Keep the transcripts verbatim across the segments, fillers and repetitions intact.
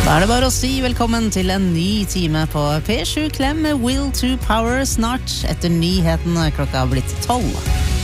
Da er det bare å si velkommen til en ny time på P sju Klem med Will to Power snart etter nyheten klokka har blitt tolv.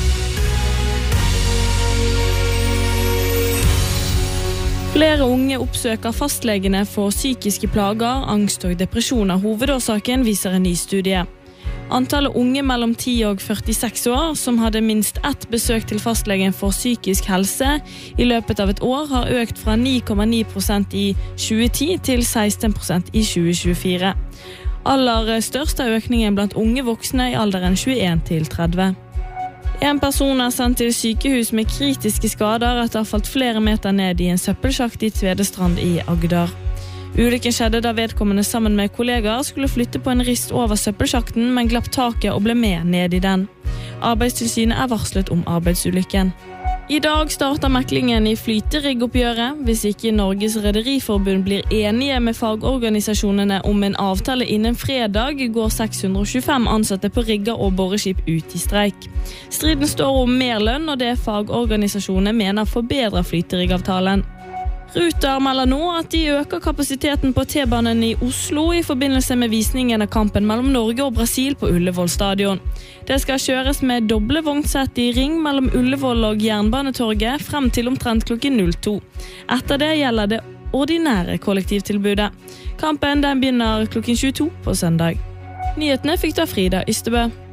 Flere unge oppsøker fastlegene for psykiske plager, angst og depresjon av hovedårsaken, viser en ny studie. Antallet unge mellom ti og førtiseks år som hadde minst ett besøk til fastlegen for psykisk helse i løpet av et år har økt fra ni komma ni prosent i tjue ti til seksten prosent i tjue tjuefire. Aller størst er økningen blant unge voksne i alderen tjueen til tretti. En person er sendt til sykehus med kritiske skader etter å ha falt flere meter ned i en søppelsjakt i Tvedestrand i Agder. Ulykken skjedde da vedkommende sammen med kollegaer skulle flytte på en rist over søppelsjakten, men glapp taket og ble med ned i den. Arbeidstilsynet er varslet om arbeidsulykken. I dag starter meklingen i flyteriggoppgjøret. Hvis ikke Norges Rederiforbund blir enige med fagorganisasjonene om en avtale innen fredag, går seks hundre og tjuefem ansatte på rigger og borreskip ut i streik. Striden står om mer lønn, og det fagorganisasjonene mener forbedrer flyteriggavtalen. Ruter melder nå at de øker kapasiteten på T-banen i Oslo i forbindelse med visningen av kampen mellom Norge og Brasil på Ullevål stadion. Det skal kjøres med doble vognsett i ring mellom Ullevål og Jernbanetorget frem til omtrent klokken null to. Etter det gjelder det ordinære kollektivtilbudet. Kampen den begynner klokken tjueto på søndag. Nyhetene fikk da Frida Ystebø.